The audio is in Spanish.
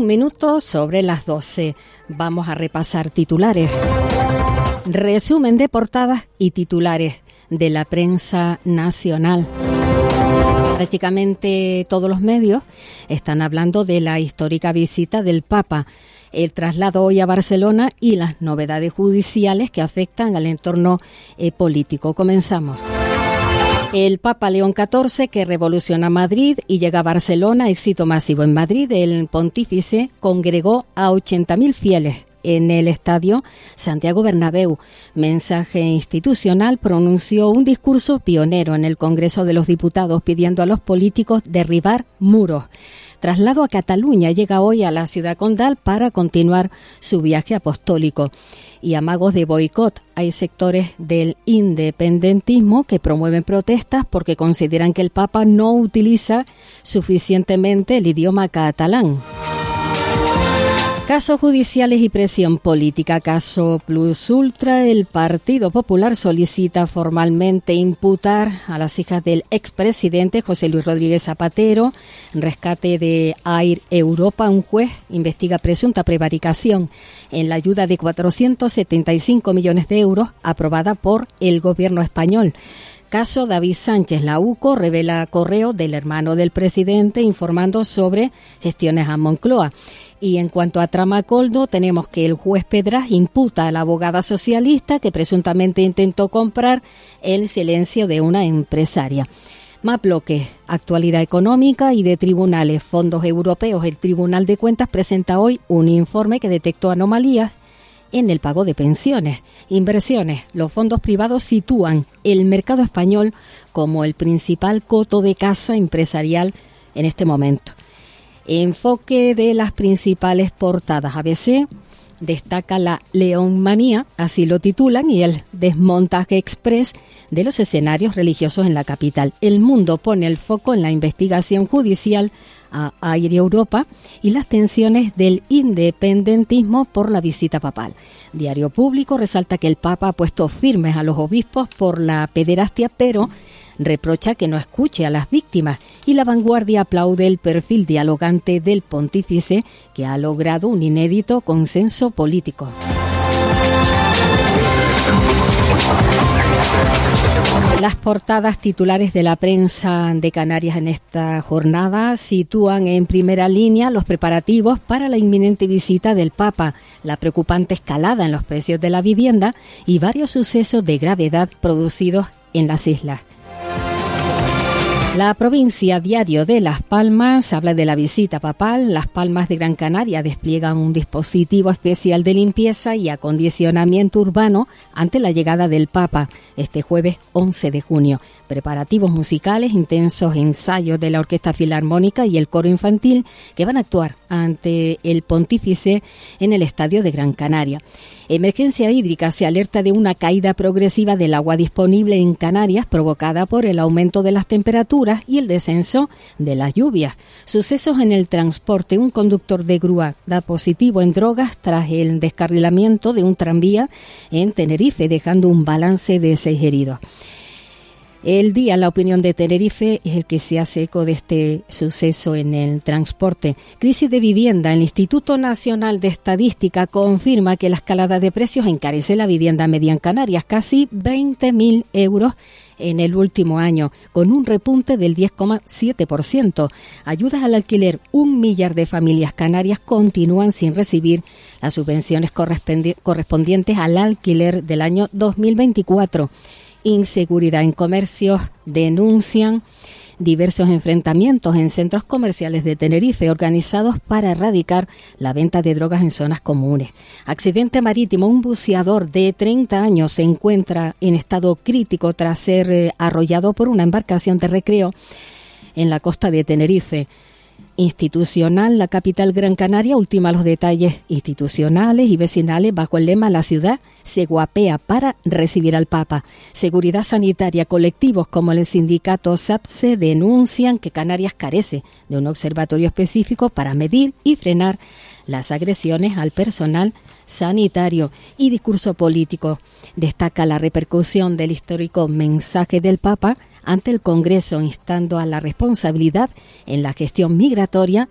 minuto sobre las 12. Vamos a repasar titulares. Resumen de portadas y titulares de la prensa nacional. Prácticamente todos los medios están hablando de la histórica visita del Papa, el traslado hoy a Barcelona y las novedades judiciales que afectan al entorno político. Comenzamos. El Papa León XIV, que revoluciona Madrid y llega a Barcelona, éxito masivo en Madrid. El pontífice congregó a 80.000 fieles en el estadio Santiago Bernabéu. Mensaje institucional, pronunció un discurso pionero en el Congreso de los Diputados pidiendo a los políticos derribar muros. Traslado a Cataluña, llega hoy a la ciudad condal para continuar su viaje apostólico. Y amagos de boicot. Hay sectores del independentismo que promueven protestas porque consideran que el Papa no utiliza suficientemente el idioma catalán. Casos judiciales y presión política. Caso Plus Ultra. El Partido Popular solicita formalmente imputar a las hijas del expresidente José Luis Rodríguez Zapatero. Rescate de Air Europa. Un juez investiga presunta prevaricación en la ayuda de 475 millones de euros aprobada por el gobierno español. Caso David Sánchez. La UCO revela correo del hermano del presidente informando sobre gestiones a Moncloa. Y en cuanto a Tramacoldo, tenemos que el juez Pedraz imputa a la abogada socialista que presuntamente intentó comprar el silencio de una empresaria. Más bloques, actualidad económica y de tribunales, fondos europeos. El Tribunal de Cuentas presenta hoy un informe que detectó anomalías en el pago de pensiones. Inversiones. Los fondos privados sitúan el mercado español como el principal coto de caza empresarial en este momento. Enfoque de las principales portadas. ABC destaca la leonmanía, así lo titulan, y el desmontaje express de los escenarios religiosos en la capital. El Mundo pone el foco en la investigación judicial a Air Europa y las tensiones del independentismo por la visita papal. Diario Público resalta que el Papa ha puesto firmes a los obispos por la pederastia, pero reprocha que no escuche a las víctimas, y La Vanguardia aplaude el perfil dialogante del pontífice que ha logrado un inédito consenso político. Las portadas titulares de la prensa de Canarias en esta jornada sitúan en primera línea los preparativos para la inminente visita del Papa, la preocupante escalada en los precios de la vivienda y varios sucesos de gravedad producidos en las islas. La provincia, Diario de Las Palmas, habla de la visita papal. Las Palmas de Gran Canaria despliegan un dispositivo especial de limpieza y acondicionamiento urbano ante la llegada del Papa este jueves 11 de junio. Preparativos musicales, intensos ensayos de la Orquesta Filarmónica y el Coro Infantil que van a actuar ante el pontífice en el Estadio de Gran Canaria. Emergencia hídrica. Se alerta de una caída progresiva del agua disponible en Canarias provocada por el aumento de las temperaturas y el descenso de las lluvias. Sucesos en el transporte. Un conductor de grúa da positivo en drogas tras el descarrilamiento de un tranvía en Tenerife, dejando un balance de 6 heridos. El Día, La Opinión de Tenerife, es el que se hace eco de este suceso en el transporte. Crisis de vivienda. El Instituto Nacional de Estadística confirma que la escalada de precios encarece la vivienda media en Canarias, casi 20.000 euros en el último año, con un repunte del 10,7%. Ayudas al alquiler. 1 millar de familias canarias continúan sin recibir las subvenciones correspondientes al alquiler del año 2024. Inseguridad en comercios. Denuncian diversos enfrentamientos en centros comerciales de Tenerife organizados para erradicar la venta de drogas en zonas comunes. Accidente marítimo. Un buceador de 30 años se encuentra en estado crítico tras ser arrollado por una embarcación de recreo en la costa de Tenerife. Institucional. La capital Gran Canaria ultima los detalles institucionales y vecinales bajo el lema "La ciudad se guapea para recibir al Papa". Seguridad sanitaria. Colectivos como el sindicato SAPSE denuncian que Canarias carece de un observatorio específico para medir y frenar las agresiones al personal sanitario. Y discurso político. Destaca la repercusión del histórico mensaje del Papa ante el Congreso, instando a la responsabilidad en la gestión migratoria